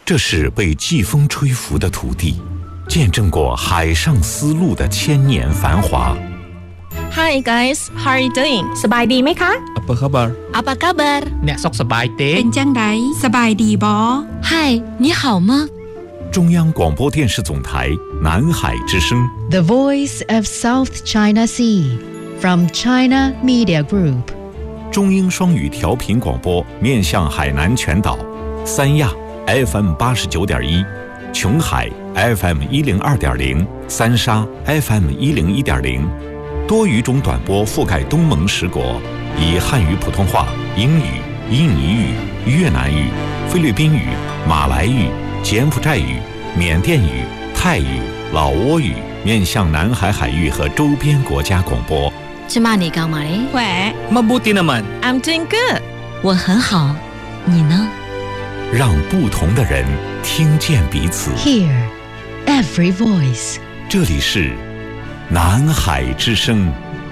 这是被季风吹拂的土地，见证过海上丝路的千年繁华。 Hi guys, how are you doing? สบายดีไหมคะ Apa khabar? Apa kabar? អ្នកសុខសប្បាយទេเป็นจังไดสบายดีบอ Hi, 你好吗？ 中央广播电视总台南海之声 The Voice of South China Sea from China Media Group 中英双语调频广播，面向海南全岛，三亚 FM 89.1，琼海 FM 102.0，三沙 FM 101.0，多语种短波覆盖东盟10国，以汉语普通话、英语、印尼语、越南语、菲律宾语、马来语、柬埔寨语、缅甸语、泰语、老挝语面向南海海域和周边国家广播。 芝麻你刚买？ แหว Mabuti naman. I'm doing good. 我很好，你呢？ 让不同的人听见彼此。 Hear every voice 这里是南海之声